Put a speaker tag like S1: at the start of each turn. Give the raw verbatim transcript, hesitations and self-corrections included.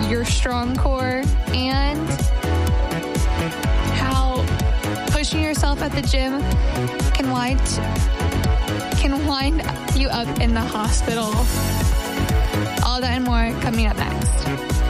S1: your strong core, and how pushing yourself at the gym can wind, can wind you up in the hospital. All that and more coming up next.